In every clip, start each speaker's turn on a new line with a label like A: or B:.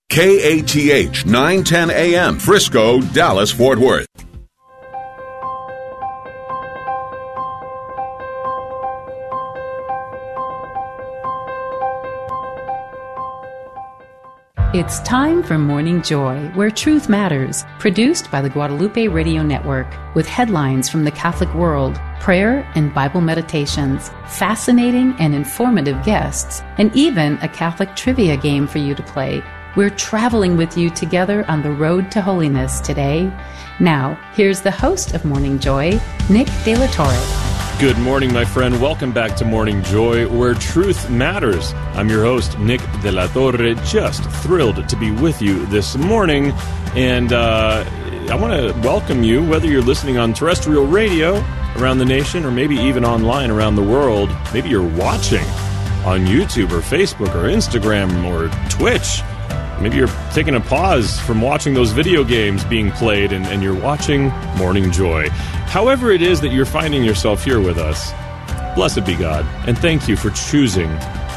A: KATH 910 AM, Frisco, Dallas, Fort Worth.
B: It's time for Morning Joy, where truth matters, produced by the Guadalupe Radio Network, with headlines from the Catholic world, prayer and Bible meditations, fascinating and informative guests, and even a Catholic trivia game for you to play. We're traveling with you together on the road to holiness today. Now, here's the host of Morning Joy, Nick De La Torre.
C: Good morning, my friend. Welcome back to Morning Joy, where truth matters. I'm your host, Nick De La Torre, just thrilled to be with you this morning. And I want to welcome you, whether you're listening on terrestrial radio around the nation or maybe even online around the world. Maybe you're watching on YouTube or Facebook or Instagram or Twitch. Maybe you're taking a pause from watching those video games being played and you're watching Morning Joy. However it is that you're finding yourself here with us, blessed be God, and thank you for choosing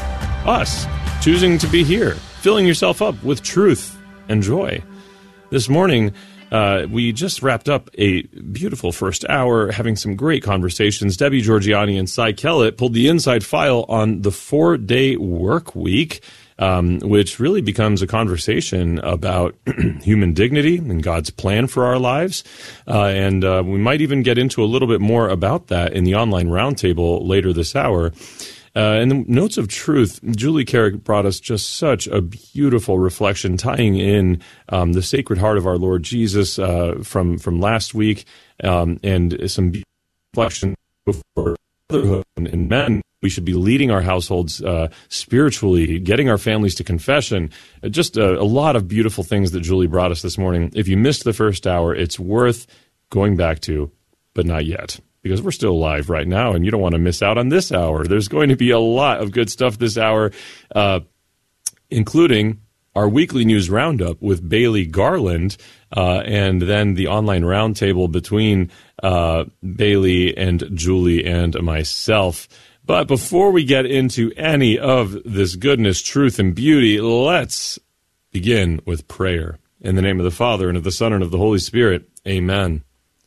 C: us, choosing to be here, filling yourself up with truth and joy. This morning, we just wrapped up a beautiful first hour, having some great conversations. Debbie Georgiani and Cy Kellett pulled the inside file on the 4-day work week, which really becomes a conversation about human dignity and God's plan for our lives. And we might even get into a little bit more about that in the online roundtable later this hour. In the Notes of Truth, Julie Carrick brought us just such a beautiful reflection, tying in the Sacred Heart of our Lord Jesus from last week, and some reflection for motherhood and men. We should be leading our households spiritually, getting our families to confession. Just a lot of beautiful things that Julie brought us this morning. If you missed the first hour, it's worth going back to, but not yet, because we're still live right now, and you don't want to miss out on this hour. There's going to be a lot of good stuff this hour, including our weekly news roundup with Bailey Garland, and then the online roundtable between Bailey and Julie and myself. But before we get into any of this goodness, truth, and beauty, let's begin with prayer. In the name of the Father, and of the Son, and of the Holy Spirit, amen.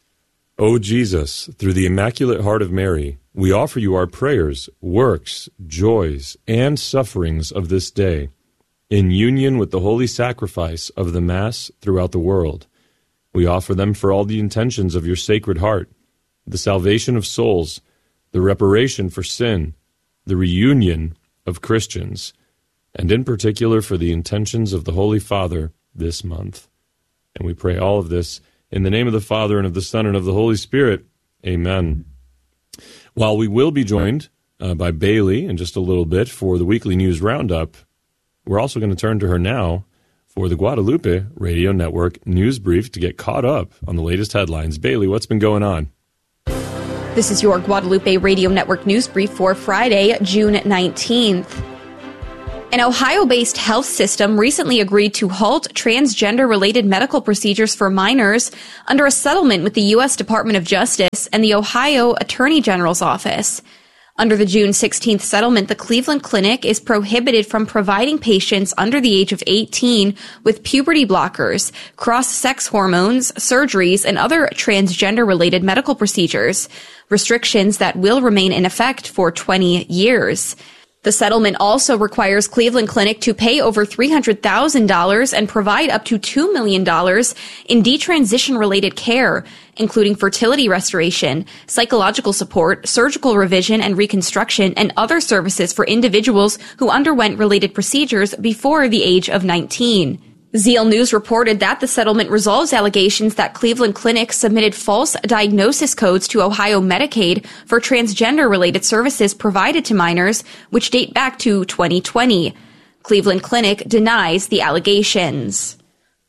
C: O Jesus, through the Immaculate Heart of Mary, we offer you our prayers, works, joys, and sufferings of this day, in union with the holy sacrifice of the Mass throughout the world. We offer them for all the intentions of your Sacred Heart, the salvation of souls, the reparation for sin, the reunion of Christians, and in particular for the intentions of the Holy Father this month. And we pray all of this in the name of the Father, and of the Son, and of the Holy Spirit. Amen. While we will be joined by Bailey in just a little bit for the weekly news roundup, we're also going to turn to her now for the Guadalupe Radio Network news brief to get caught up on the latest headlines. Bailey, what's been going on?
D: This is your Guadalupe Radio Network news brief for Friday, June 19th. An Ohio-based health system recently agreed to halt transgender-related medical procedures for minors under a settlement with the U.S. Department of Justice and the Ohio Attorney General's office. Under the June 16th settlement, the Cleveland Clinic is prohibited from providing patients under the age of 18 with puberty blockers, cross-sex hormones, surgeries, and other transgender-related medical procedures, restrictions that will remain in effect for 20 years. The settlement also requires Cleveland Clinic to pay over $300,000 and provide up to $2 million in detransition-related care, including fertility restoration, psychological support, surgical revision and reconstruction, and other services for individuals who underwent related procedures before the age of 19. Zeal News reported that the settlement resolves allegations that Cleveland Clinic submitted false diagnosis codes to Ohio Medicaid for transgender-related services provided to minors, which date back to 2020. Cleveland Clinic denies the allegations.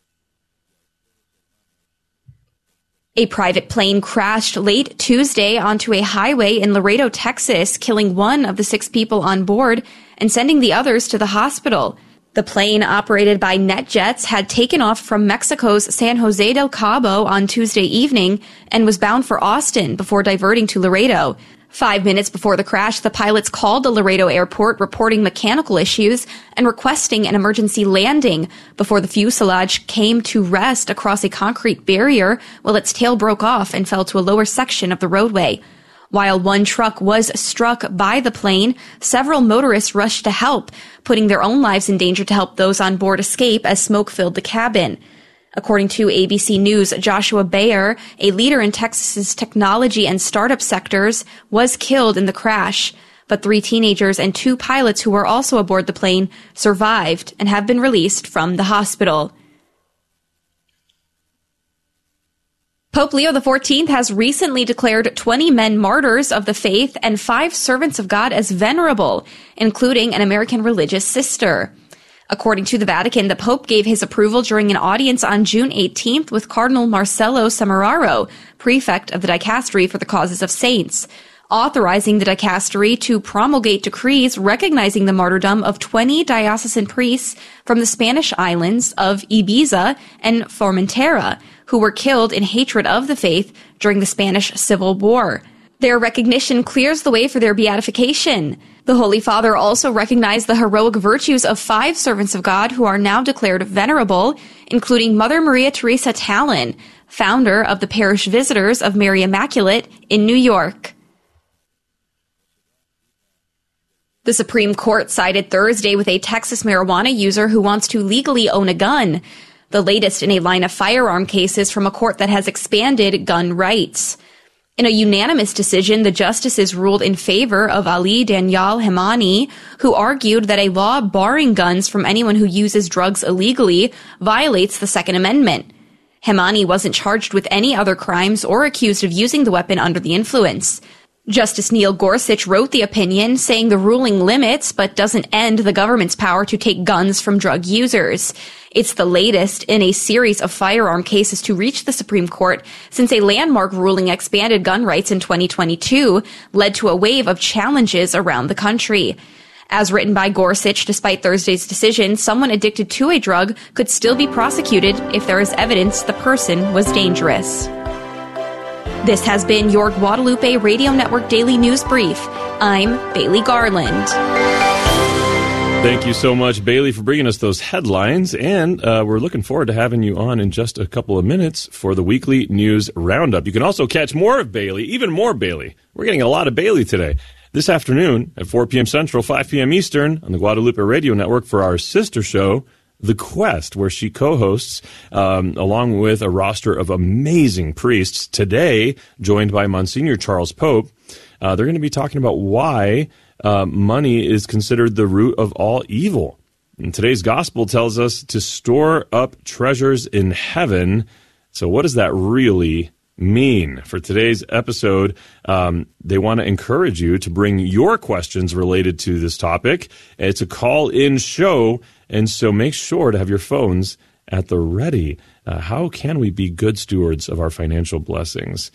D: A private plane crashed late Tuesday onto a highway in Laredo, Texas, killing one of the 6 people on board and sending the others to the hospital. The plane, operated by NetJets, had taken off from Mexico's San Jose del Cabo on Tuesday evening and was bound for Austin before diverting to Laredo. 5 minutes before the crash, the pilots called the Laredo airport reporting mechanical issues and requesting an emergency landing before the fuselage came to rest across a concrete barrier while its tail broke off and fell to a lower section of the roadway. While one truck was struck by the plane, several motorists rushed to help, putting their own lives in danger to help those on board escape as smoke filled the cabin. According to ABC News, Joshua Bayer, a leader in Texas's technology and startup sectors, was killed in the crash. But 3 teenagers and 2 pilots who were also aboard the plane survived and have been released from the hospital. Pope Leo XIV has recently declared 20 men martyrs of the faith and 5 servants of God as venerable, including an American religious sister. According to the Vatican, the Pope gave his approval during an audience on June 18th with Cardinal Marcello Semeraro, prefect of the Dicastery for the Causes of Saints, authorizing the Dicastery to promulgate decrees recognizing the martyrdom of 20 diocesan priests from the Spanish islands of Ibiza and Formentera, who were killed in hatred of the faith during the Spanish Civil War. Their recognition clears the way for their beatification. The Holy Father also recognized the heroic virtues of 5 servants of God who are now declared venerable, including Mother Maria Teresa Tallon, founder of the Parish Visitors of Mary Immaculate in New York. The Supreme Court sided Thursday with a Texas marijuana user who wants to legally own a gun, the latest in a line of firearm cases from a court that has expanded gun rights. In a unanimous decision, the justices ruled in favor of Ali Daniel Hemani, who argued that a law barring guns from anyone who uses drugs illegally violates the Second Amendment. Hemani wasn't charged with any other crimes or accused of using the weapon under the influence. Justice Neil Gorsuch wrote the opinion, saying the ruling limits but doesn't end the government's power to take guns from drug users. It's the latest in a series of firearm cases to reach the Supreme Court since a landmark ruling expanded gun rights in 2022 led to a wave of challenges around the country. As written by Gorsuch, despite Thursday's decision, someone addicted to a drug could still be prosecuted if there is evidence the person was dangerous. This has been your Guadalupe Radio Network Daily News Brief. I'm Bailey Garland.
C: Thank you so much, Bailey, for bringing us those headlines, and we're looking forward to having you on in just a couple of minutes for the weekly news roundup. You can also catch more of Bailey, even more Bailey. We're getting a lot of Bailey today. This afternoon at 4 p.m. Central, 5 p.m. Eastern on the Guadalupe Radio Network for our sister show, The Quest, where she co-hosts along with a roster of amazing priests. Today, joined by Monsignor Charles Pope, they're going to be talking about why money is considered the root of all evil. And today's gospel tells us to store up treasures in heaven. So what does that really mean? For today's episode, they want to encourage you to bring your questions related to this topic. It's a call-in show, and so make sure to have your phones at the ready. How can we be good stewards of our financial blessings?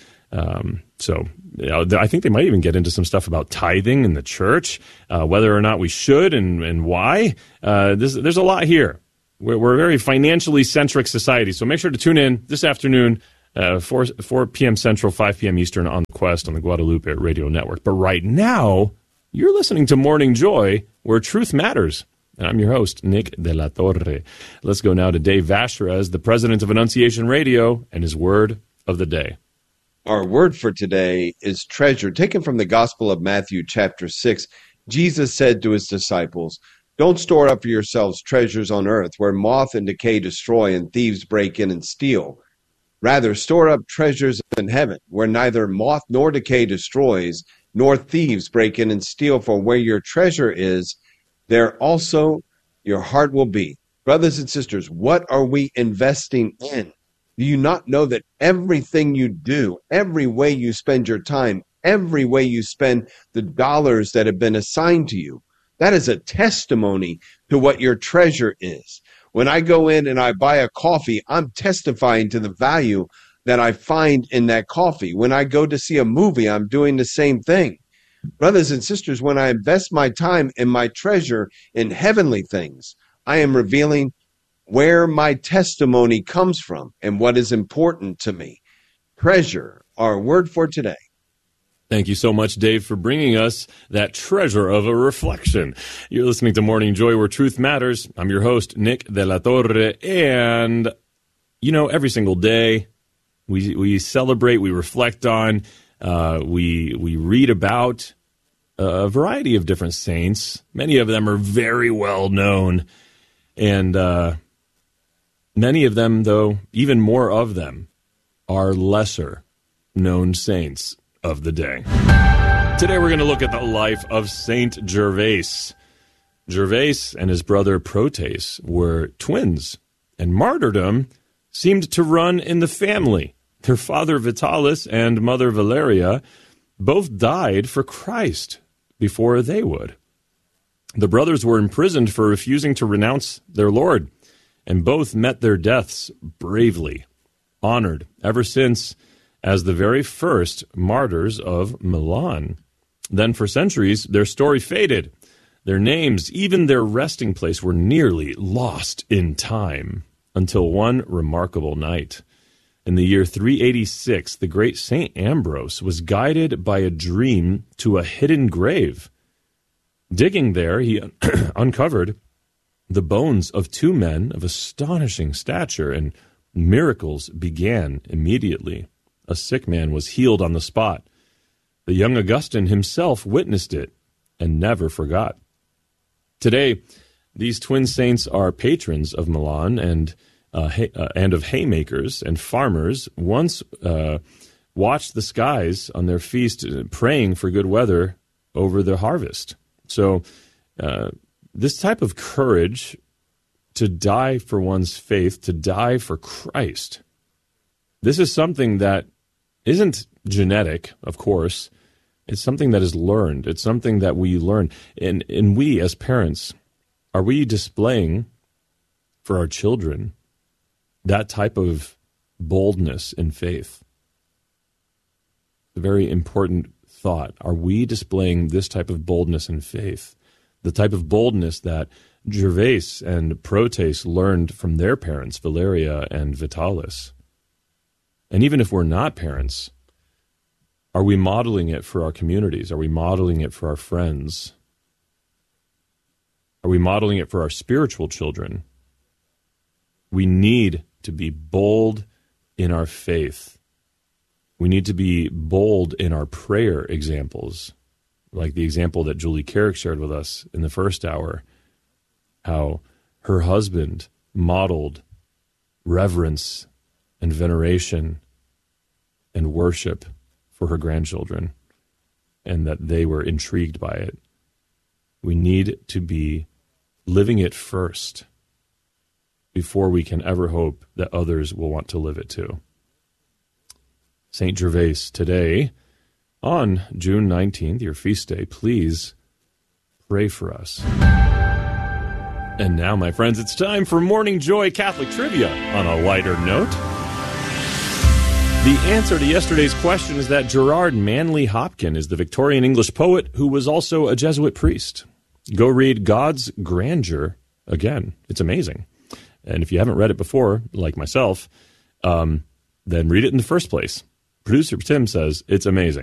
C: I think they might even get into some stuff about tithing in the church, whether or not we should and why. There's a lot here. We're a very financially centric society, so make sure to tune in this afternoon, 4 p.m. Central, 5 p.m. Eastern on the Quest on the Guadalupe Radio Network. But right now, you're listening to Morning Joy, where truth matters. And I'm your host, Nick De La Torre. Let's go now to Dave Vashrez, the president of Annunciation Radio, and his word of the day.
E: Our word for today is treasure. Taken from the Gospel of Matthew, chapter 6, Jesus said to his disciples, "Don't store up for yourselves treasures on earth, where moth and decay destroy and thieves break in and steal. Rather, store up treasures in heaven, where neither moth nor decay destroys, nor thieves break in and steal. For where your treasure is, there also your heart will be." Brothers and sisters, what are we investing in? Do you not know that everything you do, every way you spend your time, every way you spend the dollars that have been assigned to you, that is a testimony to what your treasure is? When I go in and I buy a coffee, I'm testifying to the value that I find in that coffee. When I go to see a movie, I'm doing the same thing. Brothers and sisters, when I invest my time and my treasure in heavenly things, I am revealing where my testimony comes from and what is important to me. Treasure, our word for today.
C: Thank you so much, Dave, for bringing us that treasure of a reflection. You're listening to Morning Joy, where truth matters. I'm your host, Nick De La Torre, and, every single day we celebrate, we reflect on, we read about a variety of different saints. Many of them are very well known, and many of them, though, even more of them, are lesser known saints of the day. Today we're going to look at the life of Saint Gervase. Gervase and his brother Protais were twins, and martyrdom seemed to run in the family. Their father Vitalis and mother Valeria both died for Christ before they would. The brothers were imprisoned for refusing to renounce their Lord, and both met their deaths bravely, honored ever since as the very first martyrs of Milan. Then for centuries, their story faded. Their names, even their resting place, were nearly lost in time, until one remarkable night. In the year 386, the great Saint Ambrose was guided by a dream to a hidden grave. Digging there, he uncovered the bones of two men of astonishing stature, and miracles began immediately. A sick man was healed on the spot. The young Augustine himself witnessed it and never forgot. Today, these twin saints are patrons of Milan and of haymakers and farmers. Once watched the skies on their feast, praying for good weather over the harvest. So this type of courage to die for one's faith, to die for Christ, this is something that isn't genetic, of course. It's something that is learned. It's something that we learn. And we, as parents, are we displaying for our children that type of boldness in faith? A very important thought. Are we displaying this type of boldness in faith? The type of boldness that Gervase and Protais learned from their parents, Valeria and Vitalis. And even if we're not parents, are we modeling it for our communities? Are we modeling it for our friends? Are we modeling it for our spiritual children? We need to be bold in our faith. We need to be bold in our prayer examples, like the example that Julie Carrick shared with us in the first hour, how her husband modeled reverence and veneration and worship for her grandchildren, and that they were intrigued by it. We need to be living it first before we can ever hope that others will want to live it too. Saint Gervase, today, on June 19th, your feast day, please pray for us. And now, my friends, it's time for Morning Joy Catholic Trivia on a lighter note. The answer to yesterday's question is that Gerard Manley Hopkins is the Victorian English poet who was also a Jesuit priest. Go read God's Grandeur again. It's amazing. And if you haven't read it before, like myself, then read it in the first place. Producer Tim says it's amazing.